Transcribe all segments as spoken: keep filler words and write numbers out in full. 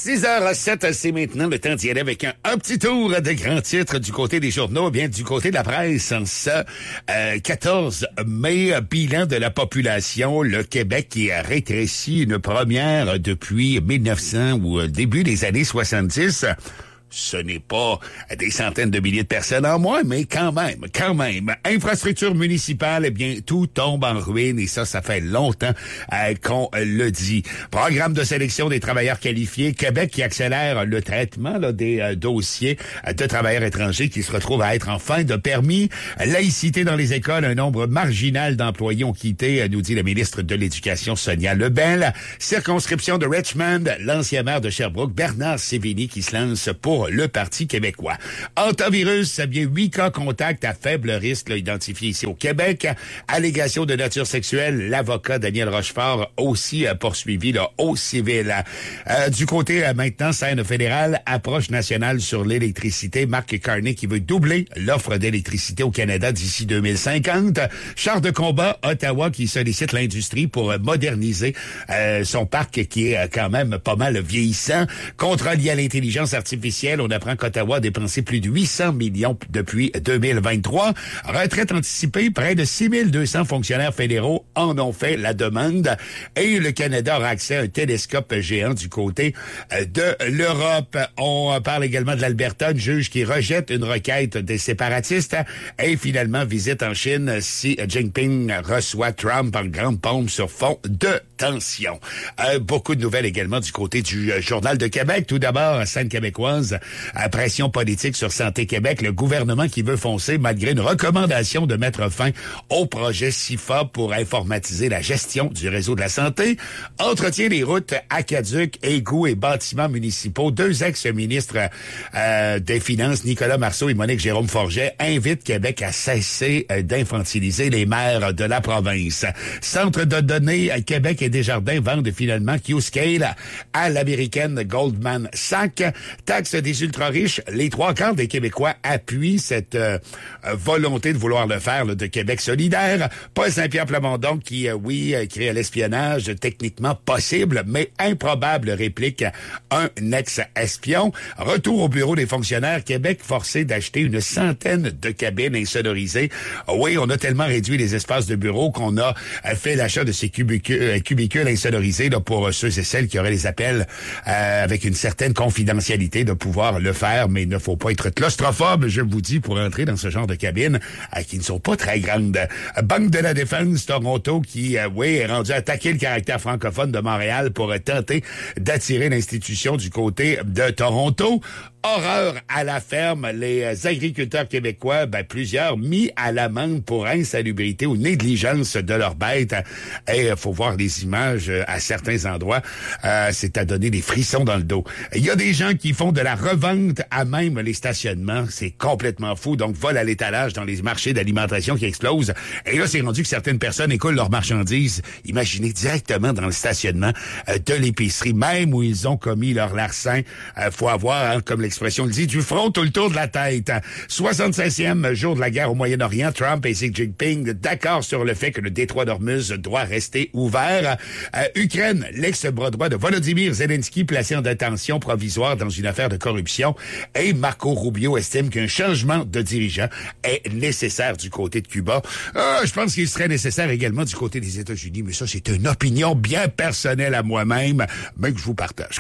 six heures sept, c'est maintenant le temps d'y aller avec un, un petit tour de grands titres du côté des journaux, bien du côté de la presse. En ce euh, quatorze mai, bilan de la population, le Québec qui a rétréci une première depuis mille neuf cents ou début des années soixante-dix. Ce n'est pas des centaines de milliers de personnes en moins, mais quand même, quand même. Infrastructure municipale, eh bien, tout tombe en ruine et ça, ça fait longtemps euh, qu'on le dit. Programme de sélection des travailleurs qualifiés, Québec qui accélère le traitement là, des euh, dossiers de travailleurs étrangers qui se retrouvent à être en fin de permis. Laïcité dans les écoles, un nombre marginal d'employés ont quitté, nous dit le ministre de l'Éducation, Sonia Lebel. Circonscription de Richmond, l'ancien maire de Sherbrooke, Bernard Sévigny, qui se lance pour le Parti québécois. Antivirus, c'est bien huit cas contacts à faible risque là, identifiés ici au Québec. Allégation de nature sexuelle, l'avocat Daniel Rochefort aussi euh, poursuivi là, au civil. Euh, du côté euh, maintenant, scène fédérale, approche nationale sur l'électricité. Mark Carney qui veut doubler l'offre d'électricité au Canada d'ici deux mille cinquante. Char de combat, Ottawa qui sollicite l'industrie pour euh, moderniser euh, son parc qui est euh, quand même pas mal vieillissant. Contrat lié à l'intelligence artificielle. On apprend qu'Ottawa a dépensé plus de huit cents millions depuis deux mille vingt-trois. Retraite anticipée, près de six mille deux cents fonctionnaires fédéraux en ont fait la demande. Et le Canada aura accès à un télescope géant du côté de l'Europe. On parle également de l'Alberta, une juge qui rejette une requête des séparatistes. Et finalement, visite en Chine si Jinping reçoit Trump en grande pompe sur fond de tension. Euh, beaucoup de nouvelles également du côté du euh, Journal de Québec. Tout d'abord, scène québécoise, à pression politique sur Santé Québec, le gouvernement qui veut foncer malgré une recommandation de mettre fin au projet S I F A pour informatiser la gestion du réseau de la santé. Entretien des routes, aqueducs, égouts et bâtiments municipaux. Deux ex-ministres euh, des Finances, Nicolas Marceau et Monique Jérôme Forget, invitent Québec à cesser euh, d'infantiliser les maires de la province. Centre de données, Québec et Desjardins vendent finalement Q-Scale à l'américaine Goldman Sachs. Taxe des ultra-riches, les trois quarts des Québécois appuient cette euh, volonté de vouloir le faire là, de Québec solidaire. Paul Saint-Pierre Plamondon qui, euh, oui, crée à l'espionnage techniquement possible, mais improbable, réplique un ex-espion. Retour au bureau des fonctionnaires, Québec forcé d'acheter une centaine de cabines insonorisées. Oui, on a tellement réduit les espaces de bureau qu'on a fait l'achat de ces cubicules, cubicules insonorisés là, pour ceux et celles qui auraient les appels euh, avec une certaine confidentialité de pouvoir le faire, mais il ne faut pas être claustrophobe, je vous dis, pour entrer dans ce genre de cabines euh, qui ne sont pas très grandes. Banque de la Défense, Toronto, qui, euh, oui, est rendu à attaquer le caractère francophone de Montréal pour euh, tenter d'attirer l'institution du côté de Toronto. Horreur à la ferme, les agriculteurs québécois, ben, plusieurs mis à l'amende pour insalubrité ou négligence de leurs bêtes. Et il faut voir les images à certains endroits. Euh, c'est à donner des frissons dans le dos. Il y a des gens qui font de la revente à même les stationnements. C'est complètement fou. Donc, vol à l'étalage dans les marchés d'alimentation qui explosent. Et là, c'est rendu que certaines personnes écoulent leurs marchandises, imaginez, directement dans le stationnement euh, de l'épicerie, même où ils ont commis leur larcin. Euh, faut avoir, hein, comme l'expression le dit, du front tout le tour de la tête. soixante-seizième jour de la guerre au Moyen-Orient, Trump et Xi Jinping d'accord sur le fait que le détroit d'Ormuz doit rester ouvert. Euh, Ukraine, l'ex-bras droit de Volodymyr Zelensky placé en détention provisoire dans une affaire de corruption. Et Marco Rubio estime qu'un changement de dirigeant est nécessaire du côté de Cuba. Euh, je pense qu'il serait nécessaire également du côté des États-Unis, mais ça, c'est une opinion bien personnelle à moi-même, mais que je vous partage.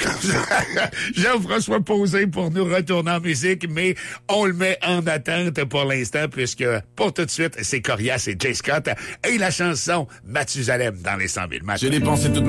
Jean-François Posé pour nous retourner en musique, mais on le met en attente pour l'instant, puisque pour tout de suite, c'est Corias et Jay Scott et la chanson Mathusalem dans les cent mille matchs. J'ai dépensé toute ma